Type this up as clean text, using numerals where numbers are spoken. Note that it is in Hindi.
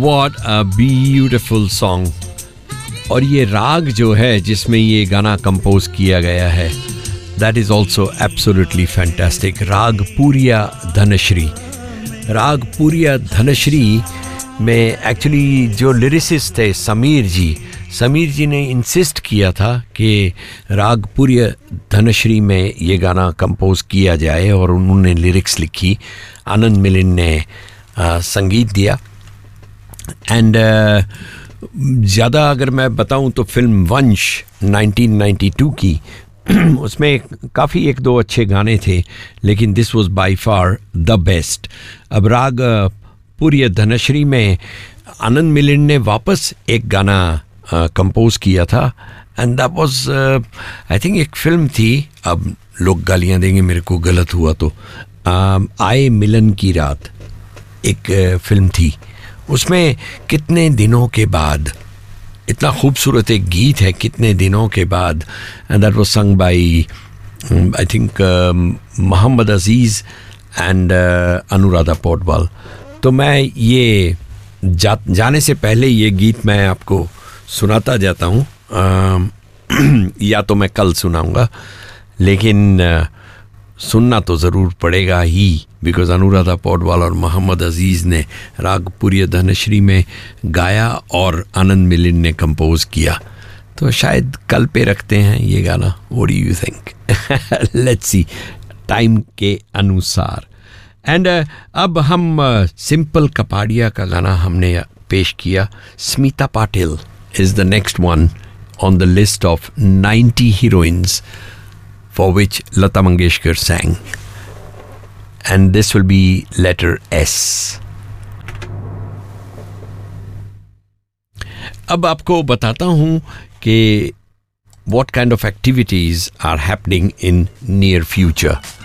What a beautiful song. और ये राग जो है जिसमें ये गाना कंपोज किया गया है, that is also absolutely fantastic. राग पूरिया धनश्री. राग पूरिया धनश्री में एक्चुअली जो लिरिसिस्ट थे समीर जी ने इंसिस्ट किया था कि राग पूरिया धनश्री में ये गाना कंपोज किया जाए और उन्होंने लिरिक्स लिखी, आनंद मिलिंद ने संगीत दिया. एंड ज़्यादा अगर मैं बताऊं तो फिल्म वंश 1992 की उसमें काफ़ी एक दो अच्छे गाने थे, लेकिन this was by far the best. अब राग पूरिया धनश्री में आनंद मिलिंद ने वापस एक गाना कंपोज किया था and that was I think एक फिल्म थी, अब लोग गालियां देंगे मेरे को गलत हुआ तो, आए मिलन की रात एक फिल्म थी. उसमें कितने दिनों के बाद, इतना खूबसूरत एक गीत है, कितने दिनों के बाद, and that was sung by I think Mohammad Aziz and Anuradha Paudwal. तो मैं ये जाने से पहले ये गीत मैं आपको सुनाता जाता हूँ, या तो मैं कल सुनाऊंगा, लेकिन सुनना तो ज़रूर पड़ेगा ही, बिकॉज अनुराधा पौडवाल और मोहम्मद अजीज़ ने राग पूरिया धनश्री में गाया और आनंद मिलिंद ने कंपोज किया. तो शायद कल पे रखते हैं ये गाना. What do you think? Let's see time के अनुसार. एंड अब हम सिंपल कपाड़िया का गाना हमने पेश किया. Smita Patil is the next one on the list of 90 heroines for which Lata Mangeshkar sang. And this will be letter S. अब आपको बताता हूँ कि what kind of activities are happening in near future.